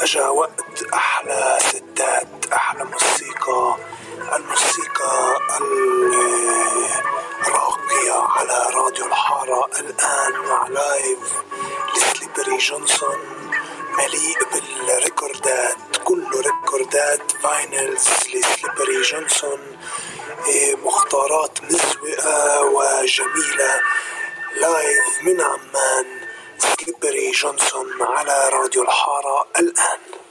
أجا وقت أحلى ستات، أحلى موسيقى، الموسيقى الراقية على راديو الحارة الآن مع لايف لسليبري جونسون مليء بالريكوردات، كله ريكوردات فاينلز لسليبري جونسون، مختارات مزوئة وجميلة. لايف من عمان سليبري جونسون على راديو الحارة الآن.